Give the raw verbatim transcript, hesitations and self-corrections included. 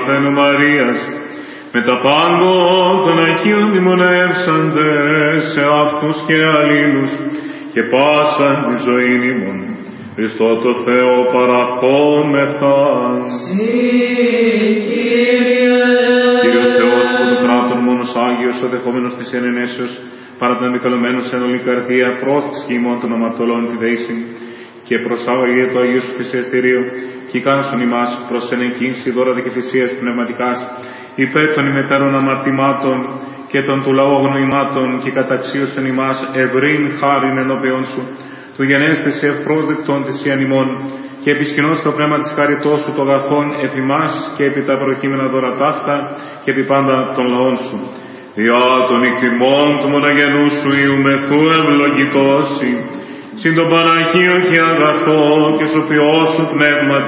Παρθένου Μαρίας, με τα πάγκο των Αγίων δημονεύσαντες σε αυτούς και αλλήλους και πάσαν τη ζωή ημών. Χριστό το Θεό παραχόμεθα. Κύριος Θεός που του κράτων μόνος Άγιος, ο δεχόμενος της ενενέσεως, παρά τον επικαλωμένος εν όλη καρδία, πρόσθεση ημών των αμαρτωλών τη δέηση, και προσάγαγε το Αγίο σου θυσιαστήριο, και κάνωσον ημάς προς εν εκκίνηση δώρα και θυσίας πνευματικάς, υπέρ των ημετέρων αμαρτημάτων και των του λαού αγνοημάτων, και καταξίωσον ημάς ευρύν χάριν ενώπιον σου, του γενέστηση ευπρόσδεκτον της ιανημών, και επισκηνώς το πνεύμα της χαριτός σου των αγαθών επί μας και επί τα προκείμενα δώρα ταύτα και επί πάντα των λαών σου. Διά των εκτιμών του μοναγενού σου Υιού μεθού ευλογητώσει, συν το Παναγίο και αγαθό και σοφιό σου πνεύμα